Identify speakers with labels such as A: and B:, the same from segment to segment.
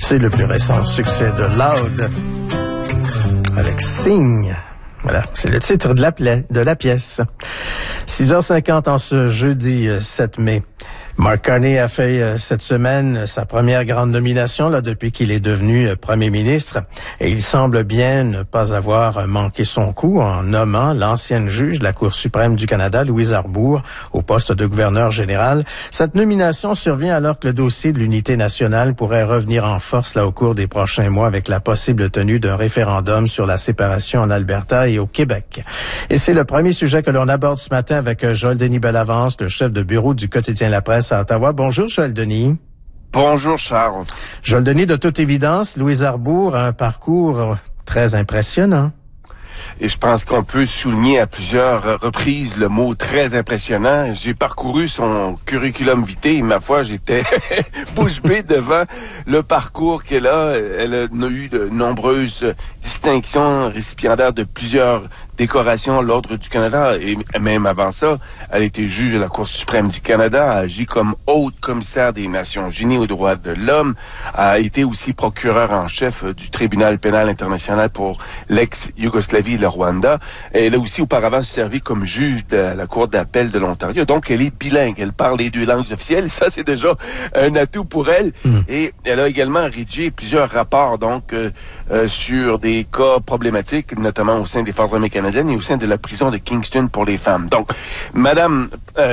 A: C'est le plus récent succès de Loud avec Sing. Voilà, c'est le titre de la pièce. 6h50 en ce jeudi 7 mai. Mark Carney a fait cette semaine sa première grande nomination depuis qu'il est devenu premier ministre et il semble bien ne pas avoir manqué son coup en nommant l'ancienne juge de la Cour suprême du Canada, Louise Arbour, au poste de gouverneur général. Cette nomination survient alors que le dossier de l'unité nationale pourrait revenir en force au cours des prochains mois avec la possible tenue d'un référendum sur la séparation en Alberta et au Québec. Et c'est le premier sujet que l'on aborde ce matin avec Joël Denis Bellavance, le chef de bureau du quotidien La Presse à Ottawa. Bonjour, Joël Denis.
B: Bonjour, Charles.
A: Joël Denis, de toute évidence, Louise Arbour a un parcours très impressionnant.
B: Et je pense qu'on peut souligner à plusieurs reprises le mot très impressionnant. J'ai parcouru son curriculum vitae et ma foi, j'étais bouche bée devant le parcours qu'elle a. Elle a eu de nombreuses distinctions, récipiendaire de plusieurs décorations, l'Ordre du Canada, et même avant ça, elle était juge de la Cour suprême du Canada, a agi comme haute commissaire des Nations Unies aux droits de l'homme, a été aussi procureur en chef du tribunal pénal international pour l'ex-Yougoslavie et le Rwanda. Elle a aussi auparavant servi comme juge de la Cour d'appel de l'Ontario. Donc, elle est bilingue. Elle parle les deux langues officielles. Et ça, c'est déjà un atout pour elle. Et elle a également rédigé plusieurs rapports, donc, sur des cas problématiques, notamment au sein des Forces armées canadiennes et au sein de la prison de Kingston pour les femmes. Donc, Madame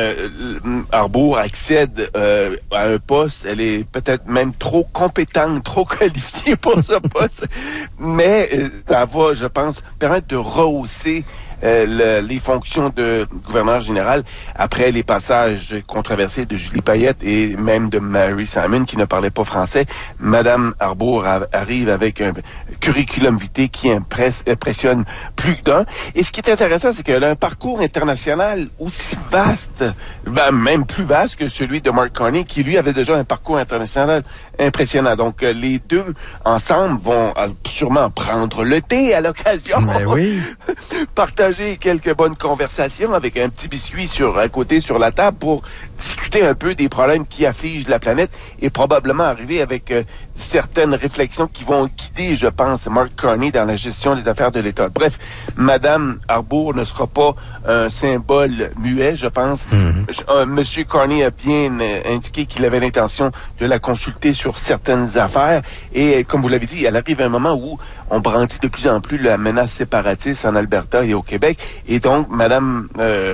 B: Arbour accède à un poste, elle est peut-être même trop compétente, trop qualifiée pour ce poste, mais ça va, je pense, permettre de rehausser les fonctions de gouverneur général après les passages controversés de Julie Payette et même de Mary Simon qui ne parlait pas français. Madame Arbour arrive avec un curriculum vitae qui impressionne plus d'un. Et ce qui est intéressant, c'est qu'elle a un parcours international aussi vaste, même plus vaste que celui de Mark Carney, qui lui avait déjà un parcours international impressionnant. Donc, les deux ensemble vont sûrement prendre le thé à l'occasion.
A: Mais oui.
B: Partager quelques bonnes conversations avec un petit biscuit à côté sur la table pour discuter un peu des problèmes qui affligent la planète et probablement arriver avec certaines réflexions qui vont guider, je pense, Mark Carney dans la gestion des affaires de l'État. Bref, Madame Arbour ne sera pas un symbole muet, je pense. Monsieur Carney a bien indiqué qu'il avait l'intention de la consulter sur certaines affaires et, comme vous l'avez dit, elle arrive à un moment où on brandit de plus en plus la menace séparatiste en Alberta et au Québec. Et donc, Madame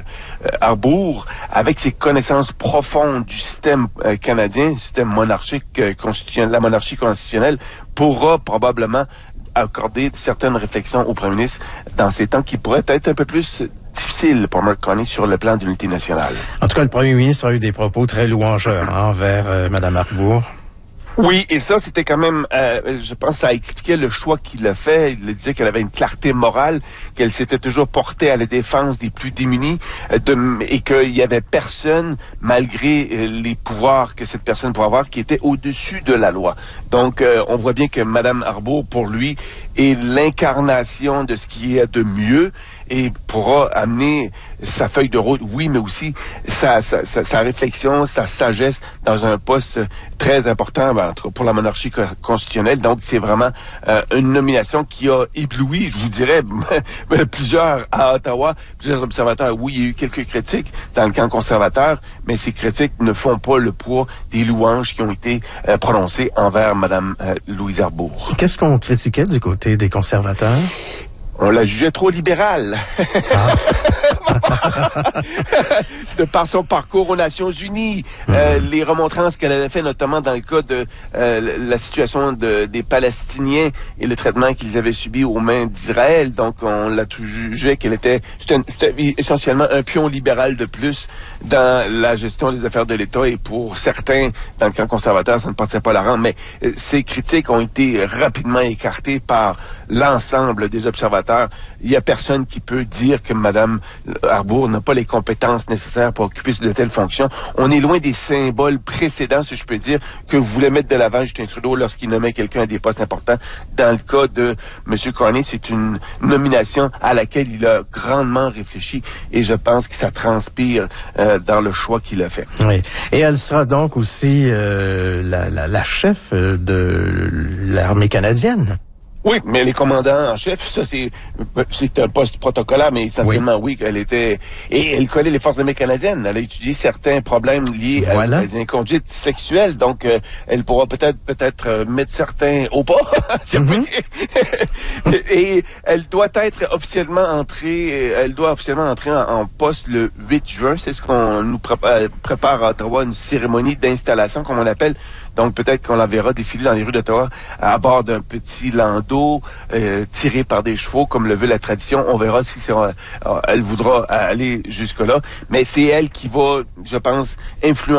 B: Arbour, avec ses connaissances profondes du système canadien, système monarchique constitutionnel, la monarchie constitutionnelle, pourra probablement accorder certaines réflexions au premier ministre dans ces temps qui pourraient être un peu plus difficiles pour Mark Carney sur le plan de l'unité nationale.
A: En tout cas, le premier ministre a eu des propos très louangeurs envers Madame Arbour.
B: Oui, et ça, c'était quand même, je pense, ça expliquait le choix qu'il a fait. Il disait qu'elle avait une clarté morale, qu'elle s'était toujours portée à la défense des plus démunis, et qu'il y avait personne, malgré les pouvoirs que cette personne pouvait avoir, qui était au-dessus de la loi. Donc, on voit bien que Madame Arbour, pour lui, est l'incarnation de ce qui est de mieux et pourra amener sa feuille de route, oui, mais aussi sa réflexion, sa sagesse dans un poste très important pour la monarchie constitutionnelle. Donc, c'est vraiment une nomination qui a ébloui, je vous dirais, plusieurs à Ottawa, plusieurs observateurs. Oui, il y a eu quelques critiques dans le camp conservateur, mais ces critiques ne font pas le poids des louanges qui ont été prononcées envers Mme Louise Arbour.
A: Qu'est-ce qu'on critiquait du côté des conservateurs?
B: On la jugeait trop libérale. De par son parcours aux Nations Unies, les remontrances qu'elle avait fait, notamment dans le cas de la situation des Palestiniens et le traitement qu'ils avaient subi aux mains d'Israël. Donc, on l'a jugé qu'elle c'était essentiellement un pion libéral de plus dans la gestion des affaires de l'État. Et pour certains, dans le camp conservateur, ça ne passait pas la rendre. Mais ces critiques ont été rapidement écartées par l'ensemble des observateurs. Il n'y a personne qui peut dire que Mme Arbour n'a pas les compétences nécessaires pour occuper de telles fonctions. On est loin des symboles précédents, si je peux dire, que voulait mettre de l'avant Justin Trudeau lorsqu'il nommait quelqu'un à des postes importants. Dans le cas de M. Carney, c'est une nomination à laquelle il a grandement réfléchi et je pense que ça transpire dans le choix qu'il a fait.
A: Oui. Et elle sera donc aussi la chef de l'armée canadienne.
B: Oui, mais les commandants en chef, ça c'est un poste protocolaire, mais essentiellement oui, elle était et elle connaît les forces armées canadiennes. Elle a étudié certains problèmes liés à des inconduites sexuelles, donc elle pourra peut-être mettre certains au pas, si on peut dire. Et elle doit officiellement entrer en poste le 8 juin. C'est ce qu'on nous prépare à Ottawa, une cérémonie d'installation, comme on l'appelle. Donc, peut-être qu'on la verra défiler dans les rues d'Ottawa à bord d'un petit landau tiré par des chevaux, comme le veut la tradition. On verra si elle voudra aller jusque-là. Mais c'est elle qui va, je pense, influencer